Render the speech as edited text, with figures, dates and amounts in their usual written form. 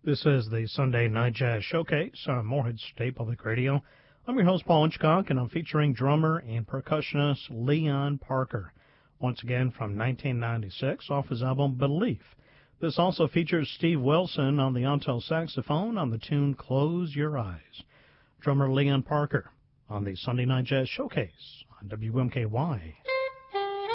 This is the Sunday Night Jazz Showcase on Morehead State Public Radio. I'm your host, Paul Hitchcock, and I'm featuring drummer and percussionist Leon Parker, once again from 1996 off his album Belief. This also features Steve Wilson on the alto saxophone on the tune Close Your Eyes. Drummer Leon Parker on the Sunday Night Jazz Showcase on WMKY.